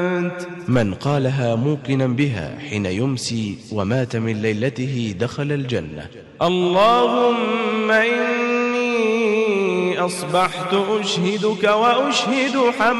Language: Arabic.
من قالها موقنا بها حين يمسي ومات من ليلته دخل الجنة. اللهم إني أصبحت أشهدك وأشهد